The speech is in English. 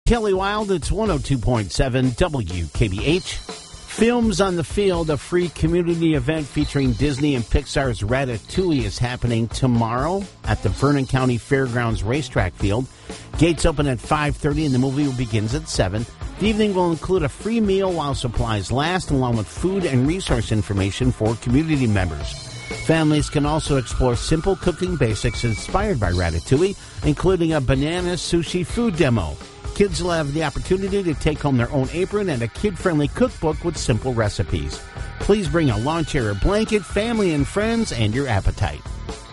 Kelly Wild, it's 102.7 WKBH. Films on the Field, a free community event featuring Disney and Pixar's Ratatouille, is happening tomorrow at the Vernon County Fairgrounds Racetrack Field. Gates open at 5:30 and the movie begins at 7. The evening will include a free meal while supplies last, along with food and resource information for community members. Families can also explore simple cooking basics inspired by Ratatouille, including a banana sushi food demo. Kids will have the opportunity to take home their own apron and a kid-friendly cookbook with simple recipes. Please bring a lawn chair or blanket, family and friends, and your appetite.